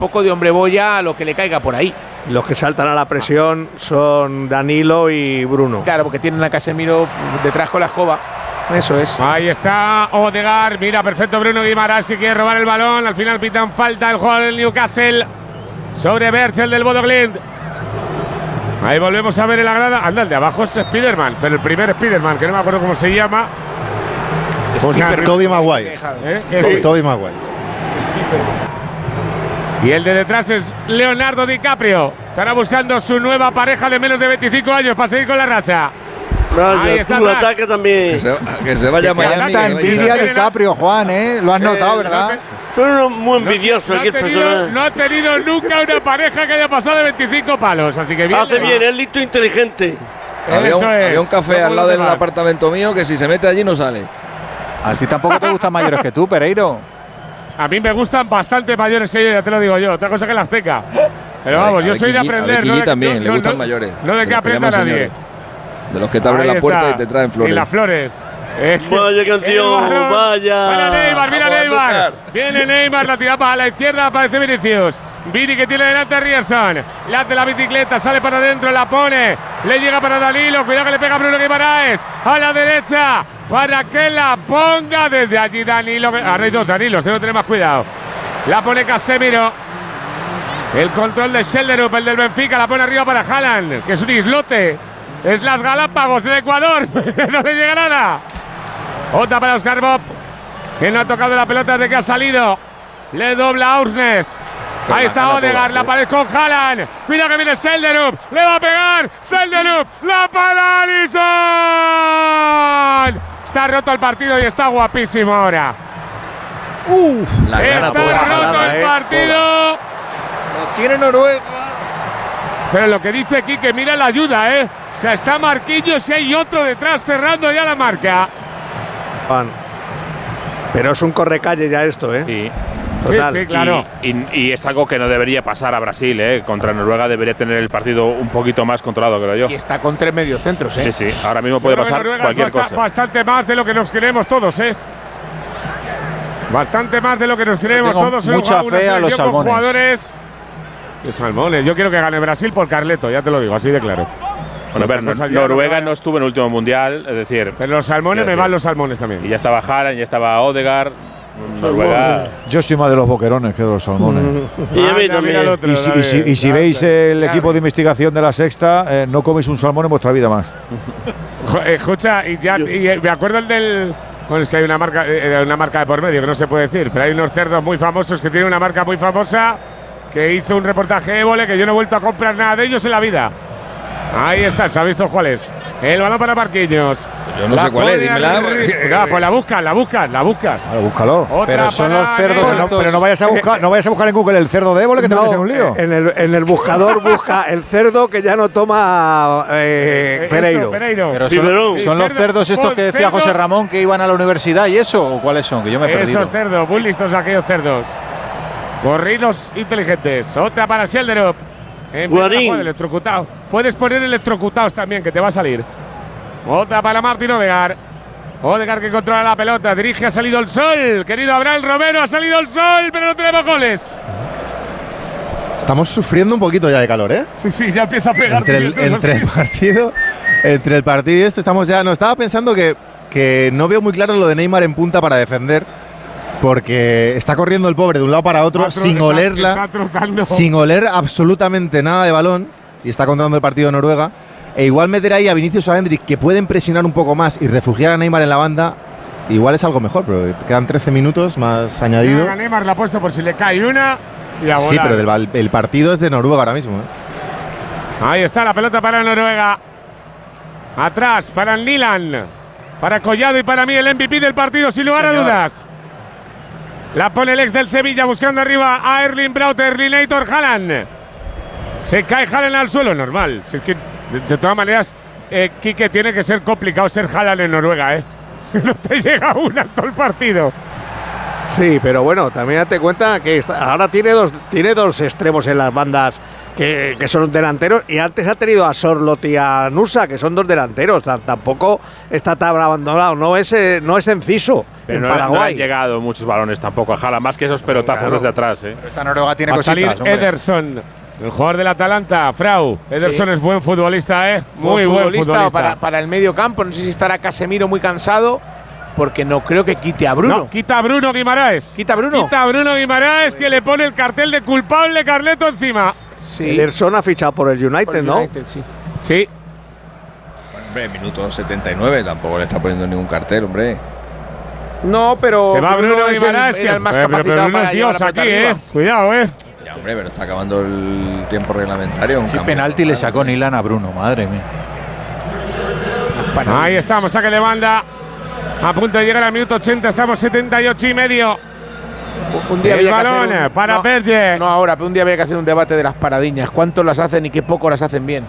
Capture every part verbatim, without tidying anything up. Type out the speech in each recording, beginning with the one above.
poco de hombre boya a lo que le caiga por ahí. Los que saltan a la presión son Danilo y Bruno. Claro, porque tienen a Casemiro detrás con la escoba. Eso es. Ahí está Odegaard. Mira, perfecto Bruno Guimaraes que quiere robar el balón. Al final pitan falta el jugador del Newcastle sobre Berchel del Bodo Glimt. Ahí volvemos a ver en la grada. Anda, el de abajo es Spiderman, pero el primer Spiderman, que no me acuerdo cómo se llama. ¿Cómo se llama? Tobey Maguire. ¿Eh? Sí. Tobey Maguire. Y el de detrás es Leonardo DiCaprio. Estará buscando su nueva pareja de menos de veinticinco años para seguir con la racha. Vaya, ahí está tú ataca también. Que se, que se vaya a Miami. Tanta envidia DiCaprio, Juan, ¿eh? Lo has notado, eh, ¿verdad? Son muy envidiosos no, no aquí el personaje. No ha tenido nunca una pareja que haya pasado de veinticinco palos, así que bien. Hace bien, es listo e inteligente. Había un, Eso es. había un café al lado del apartamento mío que si se mete allí no sale. A ti tampoco te gustan mayores que tú, Pereiro. A mí me gustan bastante mayores que yo, ya te lo digo yo. Otra cosa que la Azteca. Pero vamos, yo soy de aprender. A no de, también, no, le gustan no, mayores. No de que aprenda nadie. Señores. De los que te abren Ahí la puerta está. y te traen flores. Y las flores. Es vaya canción, vaya. Vaya Neymar, mira Vamos Neymar. Viene Neymar, la tira para la izquierda, aparece Vinicius. Vini que tiene delante a Rierson. Le hace la bicicleta, sale para adentro, la pone. Le llega para Danilo, cuidado que le pega a Bruno Guimaraes. A la derecha, para que la ponga desde allí Danilo. Ahora hay dos Danilos, tengo que tener más cuidado. La pone Casemiro. El control de Schelderup, el del Benfica, la pone arriba para Haaland, que es un islote. Es las Galápagos del Ecuador. No le llega nada. Otra para Oscar Bob, que no ha tocado la pelota desde que ha salido. Le dobla a Ausnes. Ahí está Odegaard, la pared con Haaland. Cuidado que viene Schelderup. Le va a pegar. Schelderup. La para Alisson. Está roto el partido y está guapísimo ahora. Uf, la gana está toda, roto la el eh, partido. Lo tiene Noruega. Pero lo que dice aquí, que mira la ayuda, ¿eh? O sea, está Marquinhos y hay otro detrás cerrando ya la marca. Juan. Pero es un correcalle ya esto, ¿eh? Sí. Total. Sí, sí, claro. Y, y, y es algo que no debería pasar a Brasil, ¿eh? Contra Noruega debería tener el partido un poquito más controlado, creo yo. Y está con tres mediocentros, ¿eh? Sí, sí. Ahora mismo puede Yo creo que pasar Noruega cualquier es bast cosa. Bastante más de lo que nos queremos todos, ¿eh? Bastante más de lo que nos creemos tengo todos. mucha una fe a los selección con salmones. jugadores. Los salmones. Yo quiero que gane Brasil por Carleto, ya te lo digo, así de claro. Bueno, a ver, Cosas ya Noruega no- no estuvo en el último mundial, es decir. Pero los salmones, me decir, van los salmones también. Y ya estaba Haaland, ya estaba Odegaard. Noruega. Yo soy más de los boquerones que de los salmones. Y a mí Anda, mira al también. otro, Y si, y si- David. y si veis el David. equipo de investigación de la Sexta, eh, no coméis un salmón en vuestra vida más. Jo- eh, Escucha, y ya y, eh, me acuerdo el del. Bueno, es que hay una marca, eh, una marca de por medio que no se puede decir, pero hay unos cerdos muy famosos que tienen una marca muy famosa que hizo un reportaje Évole que yo no he vuelto a comprar nada de ellos en la vida. Ahí está, ¿se ha visto cuál es? El balón para Marquinhos. Yo no La sé cuál es, pone dímela. al- Venga, pues la buscas, la buscas, la buscas. Vale, búscalo. Otra Pero son para los cerdos Neymar. No, estos- pero no vayas a buscar, no vayas a buscar en Google el cerdo de Évole que te No, metes en un lío. En el, en el buscador busca el cerdo que ya no toma eh, Eso, Pereiro. Pereiro. Pero Biberón. son, son los Cerdo, cerdos estos pon que decía cerdo. José Ramón que iban a la universidad y eso, ¿o cuáles son? Que yo me he perdido. Esos cerdos, muy listos aquellos cerdos. Gorrinos inteligentes. Otra para Schelderup. Empieza a Guarín. jugar electrocutado. Puedes poner electrocutados también, que te va a salir. Otra para Martín Odegaard. Odegaard que controla la pelota. Dirige, ha salido el sol. Querido Abraham Romero, ha salido el sol, pero no tenemos goles. Estamos sufriendo un poquito ya de calor, ¿eh? Sí, sí, ya empieza a pegar. Entre el, entre el partido, entre el partido y este estamos ya. No, estaba pensando que, que no veo muy claro lo de Neymar en punta para defender, porque está corriendo el pobre de un lado para otro Está tro- sin está- olerla, está trotando. sin oler absolutamente nada de balón y está controlando el partido de Noruega. E igual meter ahí a Vinicius o a Endrick, que pueden presionar un poco más y refugiar a Neymar en la banda, igual es algo mejor, pero quedan trece minutos más añadido. A Neymar la ha puesto por si le cae una y a Sí, volar. pero del val- el partido es de Noruega ahora mismo, ¿eh? Ahí está la pelota para Noruega. Atrás para Nilan. Para Collado y para mí el M V P del partido, sin lugar a dudas. La pone el ex del Sevilla buscando arriba a Erling Braut, Erlinator Haaland. Se cae Haaland al suelo, normal. Si es que, de, de todas maneras, eh, Quique, tiene que ser complicado ser Haaland en Noruega, ¿eh? No te llega una todo el partido. Sí, pero bueno, también date cuenta que está, ahora tiene dos, tiene dos extremos en las bandas que, que son delanteros, y antes ha tenido a Sorloth y a Nusa, que son dos delanteros. T tampoco está tan abandonado, no es, eh, no es Enciso. Pero en no, Paraguay. no han llegado muchos balones tampoco a Haaland, más que esos pelotazos Claro. desde atrás. ¿eh? Pero esta Noruega tiene Va a cositas, salir hombre. Ederson, el jugador del Atalanta, Frau. Ederson Sí. es buen futbolista, ¿eh? Muy buen futbolista, futbolista. Para, para el medio campo. No sé si estará Casemiro muy cansado, porque no creo que quite a Bruno. No, quita a Bruno Guimaraes. ¿Quita a Bruno? Quita a Bruno Guimaraes, que le pone el cartel de culpable Carleto encima. Sí. Ederson ha fichado por el United, Por el ¿no? United, sí. Sí. Hombre, minuto setenta y nueve, tampoco le está poniendo ningún cartel, hombre. No, pero Se va Bruno es el- Guimaraes, era que el más pero- pero capacitado Bruno para es llevar Dios la aquí, pelota ¿eh? arriba. Cuidado, ¿eh? Ya, hombre, pero está acabando el tiempo reglamentario. un ¿Qué cambio. penalti le sacó Nilan a Bruno? Madre mía. Ahí estamos, saque de banda. A punto de llegar al minuto ochenta, estamos setenta y ocho y medio. Un día El había que hacer balón un- para no, Berge. No ahora, pero un día había que hacer un debate de las paradiñas. ¿Cuántos las hacen y qué poco las hacen bien?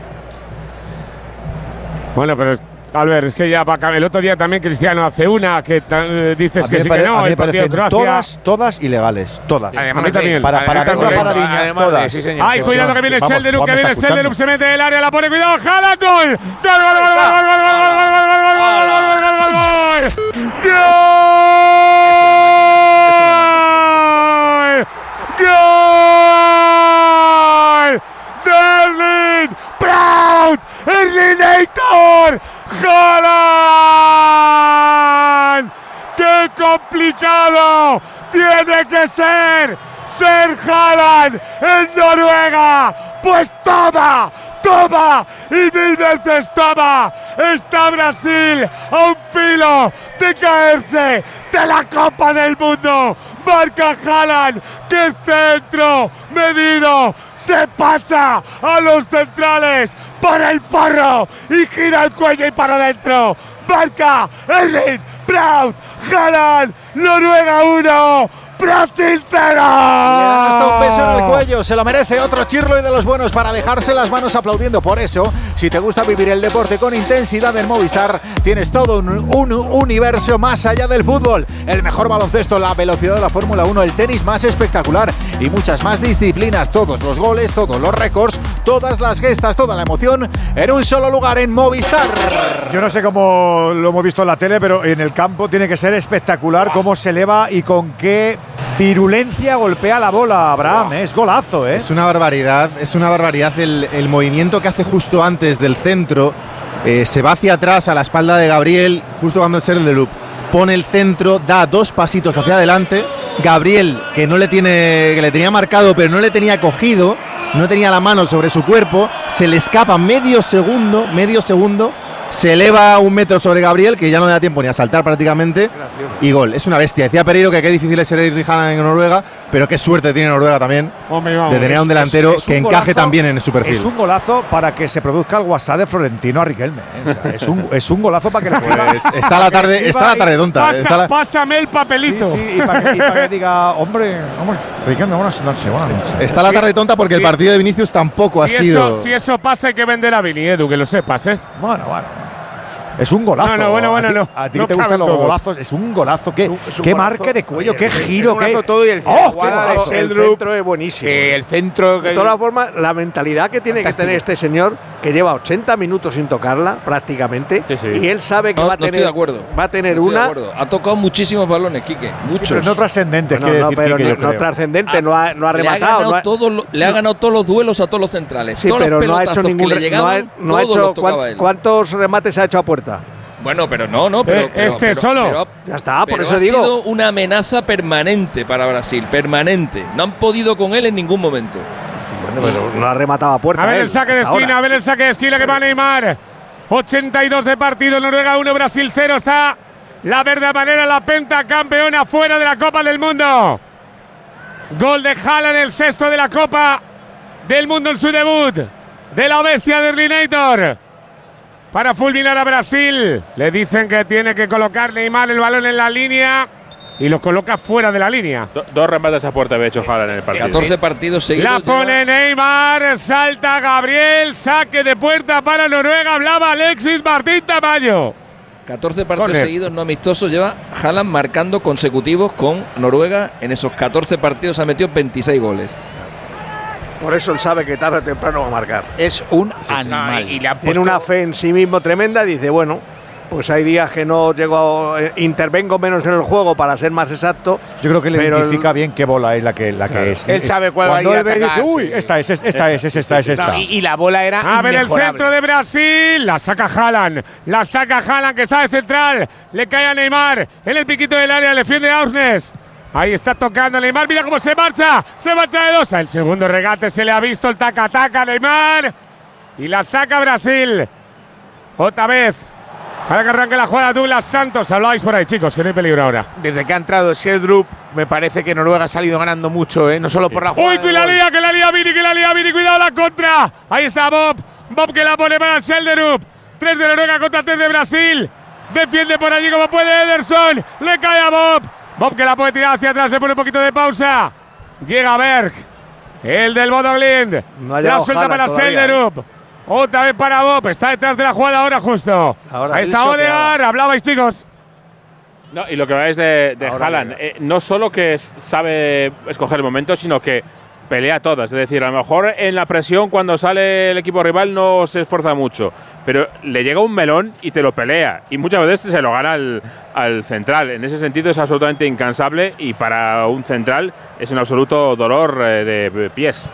Bueno, pero Albert, es que ya va a cambiar. El otro día también Cristiano hace una que eh, dices A mí que me sí pare- que no. a mí el me partido de parecen Croacia. todas, todas ilegales, todas. A mí también. Para, para A mí ver una también. paradiña, Además de- todas. sí, señor. Ay, cuidado que viene Vamos, Selderup, Juan que me viene está Selderup, escuchando. se mete en el área, la pone, cuidado, Haaland, gol. Gol, gol, gol, gol, gol, gol, gol, gol, gol, gol, gol, gol, gol, gol, gol, gol. ¡Gol! ¡De Erling Braut! ¡Erlinator! ¡Haaland! ¡Qué complicado tiene que ser ser Haaland en Noruega! ¡Pues toda! ¡Toma! ¡Y mil veces toma! ¡Está Brasil a un filo de caerse de la Copa del Mundo! ¡Marca Haaland! ¡Qué centro medido! ¡Se pasa a los centrales por el forro! ¡Y gira el cuello y para adentro! ¡Marca Erling Braut! ¡Haaland! ¡Noruega uno! ¡Brasil cero! Hasta un beso en el cuello, se lo merece otro chirlo y de los buenos para dejarse las manos aplaudiendo. Por eso, si te gusta vivir el deporte con intensidad en Movistar, tienes todo un, un universo más allá del fútbol. El mejor baloncesto, la velocidad de la Fórmula uno, el tenis más espectacular y muchas más disciplinas. Todos los goles, todos los récords, todas las gestas, toda la emoción en un solo lugar en Movistar. Yo no sé cómo lo hemos visto en la tele, pero en el campo tiene que ser espectacular cómo se eleva y con qué virulencia golpea la bola, Abraham. Es golazo, ¿eh? Es una barbaridad, es una barbaridad el, el movimiento que hace justo antes del centro. Eh, se va hacia atrás a la espalda de Gabriel, justo cuando el Selderup pone el centro, da dos pasitos hacia adelante. Gabriel, que no le tiene, que le tenía marcado, pero no le tenía cogido, no tenía la mano sobre su cuerpo, se le escapa medio segundo, medio segundo. Se eleva un metro sobre Gabriel, que ya no le da tiempo ni a saltar prácticamente, y gol. Es una bestia. Decía Pereiro que qué difícil es ser Erling Haaland en Noruega, pero qué suerte tiene Noruega también Hombre, vamos. de tener a un Es- delantero es- es un que encaje golazo, también en su perfil. Es un golazo para que se produzca el WhatsApp de Florentino a Riquelme. ¿eh? O sea, es, un, es un golazo para que le pueda. Pues está la tarde, está la tarde tonta. Pasa- está la- Pásame el papelito. Sí, sí, y para que, y para que diga, hombre, hombre, Riquelme, buenas noches, buenas noches. está la tarde tonta porque Sí. el partido de Vinicius tampoco Si ha sido. eso, si eso pasa, hay que vender a Vini, Edu, que lo sepas, ¿eh? Bueno, bueno. Es un golazo. No, no, bueno, bueno, a ti, no. A ti No que te gustan caben los todos. golazos, es un golazo. Qué, Es un- es un qué golazo. marque de cuello, Oye, qué es giro, un qué. golazo todo y el ¡Oh, jugada qué de golazo! El Selderup, centro es buenísimo. que el centro que De todas formas, la mentalidad que tiene Fantástico. que tener este señor, que lleva ochenta minutos sin tocarla prácticamente, Sí, sí. y él sabe que No, va a no tener, estoy de acuerdo. va a tener No estoy de una. acuerdo. Ha tocado muchísimos balones, Quique. Muchos. Pero no trascendentes, No, quiere no, decir pero Quique, no, yo no creo. trascendente, no ha, no ha Le ha, rematado. ganado no ha- todos los- le ha ganado todos los duelos a todos los centrales. sí, todos pero los no ha hecho pelotazos ningún. que re- le no ha, llegaban, no ha todos hecho. los tocaba cuán- él. ¿Cuántos remates ha hecho a puerta? Bueno, pero no, no, pero. Eh, pero- este pero- solo. pero ha- Ya está, por pero eso ha digo. sido una amenaza permanente para Brasil, permanente. No han podido con él en ningún momento. Bueno, pero no ha rematado a puerta. A ver él, el saque de hasta esquina, ahora. a ver el saque de esquina que va Neymar. ochenta y dos de partido, Noruega uno, Brasil cero. Está la verde amarela, la pentacampeona fuera de la Copa del Mundo. Gol de Haaland, el sexto de la Copa del Mundo en su debut. De la bestia de Erlinator. Para fulminar a Brasil. Le dicen que tiene que colocar Neymar el balón en la línea y lo coloca fuera de la línea. Do- dos remates a puerta había hecho Haaland en el partido. catorce partidos seguidos. La pone lleva- Neymar, salta Gabriel, saque de puerta para Noruega, hablaba Alexis Martín Tamayo. catorce partidos Corner. seguidos no amistosos lleva Haaland marcando consecutivos con Noruega. En esos catorce partidos ha metido veintiséis goles. Por eso él sabe que tarde o temprano va a marcar. Es un No, animal. y, y le han Tiene puesto una fe en sí mismo tremenda y dice, bueno, pues hay días que no llego, eh, intervengo menos en el juego para ser más exacto. Yo creo que le pero identifica el- bien qué bola es la que, la Claro. que es. Él sabe cuál va a Cuando ir a él ve, dice, atacar, uy, sí. esta es, es esta es, es esta, es esta. No, y, y la bola era A ver el inmejorable. centro de Brasil. La saca Haaland. La saca Haaland, que está de central. Le cae a Neymar. En el piquito del área. Le defiende a Ausnes. Ahí está tocando Neymar. Mira cómo se marcha. Se marcha de dos. El segundo regate se le ha visto el taca-taca a Neymar. Y la saca Brasil. Otra vez. Para que arranque la jugada Douglas Santos. Hablabais por ahí, chicos, que no hay peligro ahora. Desde que ha entrado Schjelderup, me parece que Noruega ha salido ganando mucho, ¿eh? No solo por la jugada. ¡Uy, que la lía, que la lía Vini, que la lía Vini! ¡Cuidado la contra! Ahí está Bob. Bob que la pone para Schjelderup. Tres de Noruega contra tres de Brasil. Defiende por allí como puede Ederson. Le cae a Bob. Bob que la puede tirar hacia atrás. Le pone un poquito de pausa. Llega Berg. El del Bodo Glimt. No ha La llegado suelta Haaland para todavía, Schjelderup. Otra vez para Bob. Está detrás de la jugada ahora justo. Ahora Ahí él está se Odegaard. oteaba. Hablabais, chicos. No, y lo que veis de, de Ahora Haaland, llega. eh, no solo que es- sabe escoger el momento, sino que pelea todas. Es decir, a lo mejor en la presión cuando sale el equipo rival no se esfuerza mucho, pero le llega un melón y te lo pelea. Y muchas veces se lo gana al, al central. En ese sentido es absolutamente incansable y para un central es un absoluto dolor eh, de pies.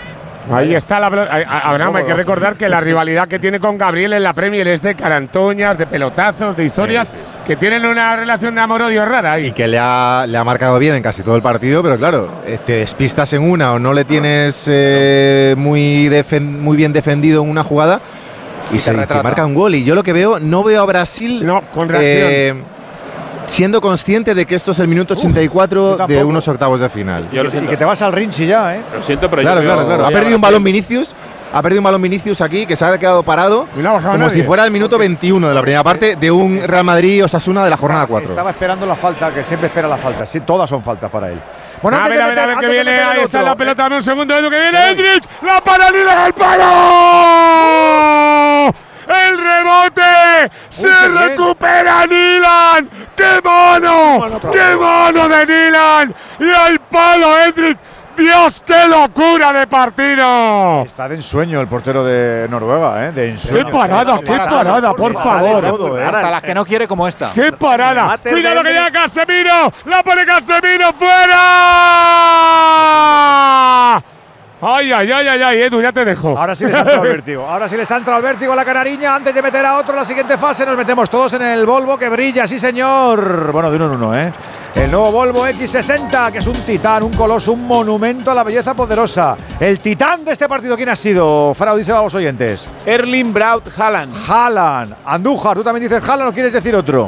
Ahí está la pelota. Ay, a- Abraham, hay que recordar que la rivalidad que tiene con Gabriel en la Premier es de carantoñas, de pelotazos, de historias que tienen una relación de amor-odio rara ahí. Y que le ha, le ha marcado bien en casi todo el partido, pero claro, eh, te despistas en una o no le tienes eh, muy, defen- muy bien defendido en una jugada y, se te retrata. marca un gol. Y yo lo que veo, no veo a Brasil No, con reacción. eh, siendo consciente de que esto es el minuto ochenta y yo cuatro de tampoco. unos octavos de final. Yo lo Y siento, que te vas al Rinchi ya, ¿eh? lo siento, pero Claro, yo claro, veo- claro. Ha veo a perdido un Brasil. balón Vinicius, ha perdido un balón Vinicius aquí que se ha quedado parado Y no ha bajado como nadie. si fuera el minuto veintiuno de la primera parte de un Real Madrid-Osasuna de la jornada cuatro. Estaba esperando la falta, que siempre espera la falta. Sí, todas son faltas para él. Bueno, a antes ver, de a ver, meter- a ver que antes de viene. meter el Ahí está otro, la pelota. Dame un segundo, Edu, que viene ¿qué? Hendrik. La paralila del palo. El rebote. Se qué bien. recupera Nilan. ¡Qué mono! ¡Qué mono de Nilan! Y el palo, Hendrik. Dios, qué locura de partido. Está de ensueño el portero de Noruega, ¿eh? De ¡Qué ensueño. parada, Se qué le sale, parada, por le sale favor! todo, ¿eh? Hasta las que no quiere como esta. ¡Qué parada! Mate el ¡Cuidado que Hendrik. llega Casemiro! ¡La pone Casemiro fuera! ¡Ay, ay, ay, ay, ay! Edu, ya te dejo. Ahora sí les ha entrado el vértigo. Ahora sí les ha entrado el vértigo a la canariña. Antes de meter a otro en la siguiente fase, nos metemos todos en el Volvo que brilla, sí señor. Bueno, de uno en uno, ¿eh? El nuevo Volvo equis sesenta, que es un titán, un coloso, un monumento a la belleza poderosa. El titán de este partido, ¿quién ha sido? Farao, dice a los oyentes. Erling Braut Haaland. Haaland. Andújar, ¿tú también dices Haaland o quieres decir otro?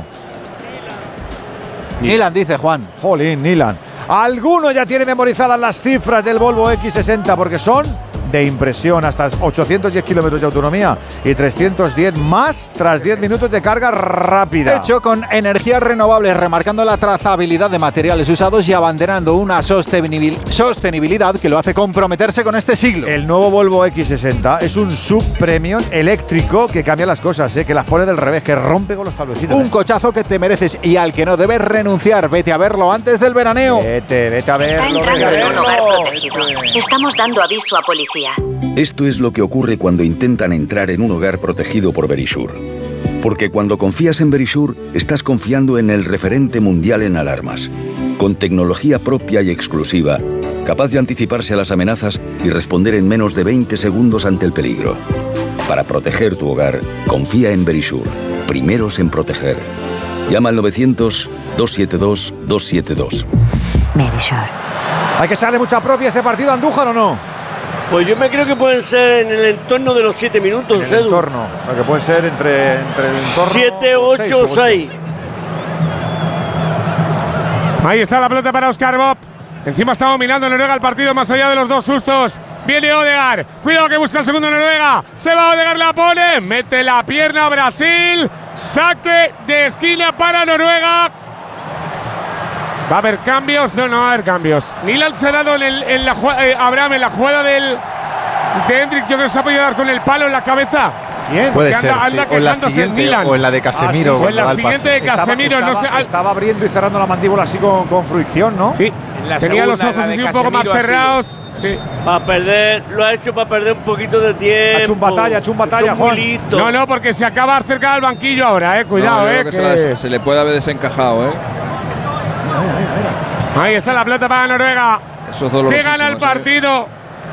Nilan dice Juan. Jolín, Nilan. Alguno ya tiene memorizadas las cifras del Volvo equis sesenta porque son de impresión, hasta ochocientos diez kilómetros de autonomía y trescientos diez más tras diez minutos de carga rápida. Hecho con energías renovables, remarcando la trazabilidad de materiales usados y abanderando una sostenibil- sostenibilidad que lo hace comprometerse con este siglo. El nuevo Volvo equis sesenta es un sub-premium eléctrico que cambia las cosas, ¿eh? Que las pone del revés, que rompe con los tablecitos. Un cochazo que te mereces y al que no debes renunciar. Vete a verlo antes del veraneo. Vete, vete a Está verlo. entrando vete a en un hogar verlo. protegido. Estamos dando aviso a policía. Esto es lo que ocurre cuando intentan entrar en un hogar protegido por Verisure. Porque cuando confías en Verisure, estás confiando en el referente mundial en alarmas. Con tecnología propia y exclusiva, capaz de anticiparse a las amenazas y responder en menos de veinte segundos ante el peligro. Para proteger tu hogar, confía en Verisure. Primeros en proteger. Llama al novecientos, dos siete dos, dos siete dos. Verisure. Hay que echarle mucha propia a este partido, Andújar, ¿o no? Pues yo me creo que pueden ser en el entorno de los siete minutos, En el Edu. entorno. O sea, que puede ser entre, entre el entorno. Siete, seis ocho, o seis. Ahí está la pelota para Oscar Bob. Encima está dominando Noruega el partido más allá de los dos sustos. Viene Odegaard. Cuidado que busca el segundo Noruega. Se va Odegaard, la pone. Mete la pierna a Brasil. Saque de esquina para Noruega. ¿Va a haber cambios? No, no va a haber cambios. Nilan se ha dado en, el, en la jugada, eh, Abraham, en la jugada del, de Hendrik. Yo creo que se ha podido dar con el palo en la cabeza. ¿Quién? Puede Que ser, anda- sí. anda o en la quejándose el siguiente Milan. o en la de Casemiro. Ah, sí, O en la cuando da el siguiente pase. de Casemiro, estaba, no sé. estaba- estaba abriendo y cerrando la mandíbula así con, con fruicción, ¿no? Sí, En la tenía los segunda, ojos la de así un poco más Casemiro, ha sido. cerrados. Sí. Para perder, lo ha hecho para perder un poquito de tiempo. Ha hecho un batalla, ha hecho un batalla, Son muy Juan. listos. No, no, porque se acaba cerca del banquillo ahora, eh. No, Cuidado, yo creo eh. que que- se, la- se le puede haber desencajado, ¿eh? Ahí está la pelota para Noruega. Eso es dolorosísimo. Que gana el eso, ¿eh? partido.